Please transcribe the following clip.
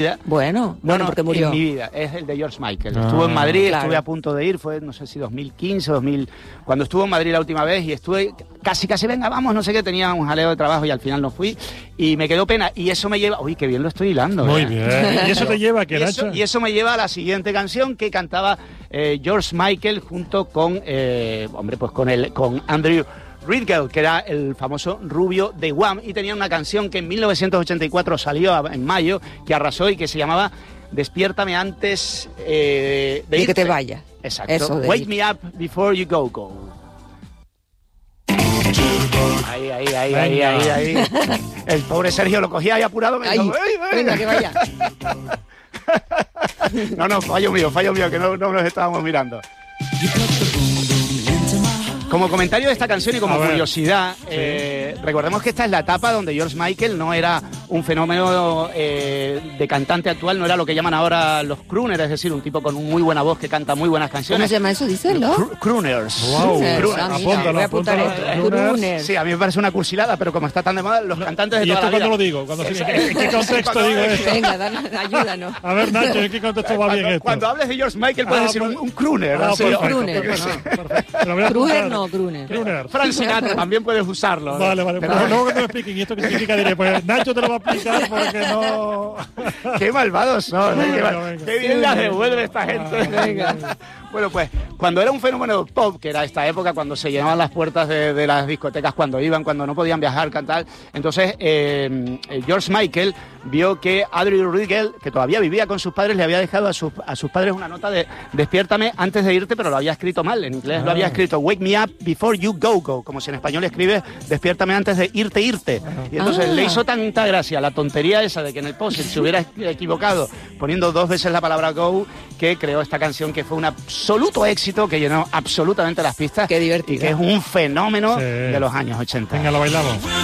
Bueno, porque murió. En mi vida, es el de George Michael. Estuvo en Madrid, claro. Estuve a punto de ir, fue no sé si 2015 o 2000, cuando estuvo en Madrid la última vez, y estuve casi, venga, vamos, no sé qué, tenía un jaleo de trabajo y al final no fui, y me quedó pena, y eso me lleva, uy, qué bien lo estoy hilando. Muy bien, y eso te lleva a que Nacho... Y eso me lleva a la siguiente canción que cantaba George Michael junto con, con Andrew Ridgell, que era el famoso rubio de Wham, y tenía una canción que en 1984 salió en mayo, que arrasó y que se llamaba Despiértame antes de irte. que te vayas. Exacto. Eso de Wake ir. me up before you go. Ahí. El pobre Sergio lo cogía ahí apurado. Venga, que vaya. No, fallo mío, que no nos estábamos mirando. Como comentario de esta canción y como curiosidad, recordemos que esta es la etapa donde George Michael no era un fenómeno de cantante actual, no era lo que llaman ahora los crooners, es decir, un tipo con muy buena voz que canta muy buenas canciones. ¿Cómo se llama eso? Díselo. Crooners. Wow. Apúntalo, voy a apuntar esto. Crooners. Sí, a mí me parece una cursilada, pero como está tan de moda, los cantantes de ¿Y toda esto la vida... cuándo lo digo? ¿En qué contexto digo esto? Venga, ayúdanos. A ver, Nacho, ¿en qué contexto va bien esto? Cuando hables de George Michael puedes decir un crooner. Crooner no, Crooner. Frank Sinatra también puedes usarlo. Vale. Pero luego que me expliquen, ¿y esto qué significa? Diré, pues Nacho te lo va a explicar porque no... Qué malvados son. Venga. Qué bien las devuelve esta gente. Venga. Bueno, pues cuando era un fenómeno pop, que era esta época cuando se llenaban las puertas de las discotecas, cuando no podían viajar, cantar, entonces George Michael vio que Andrew Ridgell, que todavía vivía con sus padres, le había dejado a sus padres una nota de despiértame antes de irte, pero lo había escrito mal. En inglés lo había escrito wake me up before you go, como si en español escribe despiértame antes de irte. Y entonces le hizo tanta gracia la tontería esa de que en el post se hubiera equivocado poniendo 2 veces la palabra go, que creó esta canción que fue un absoluto éxito, que llenó absolutamente las pistas. Qué divertido. Y que es un fenómeno de los años 80. Venga, lo bailamos.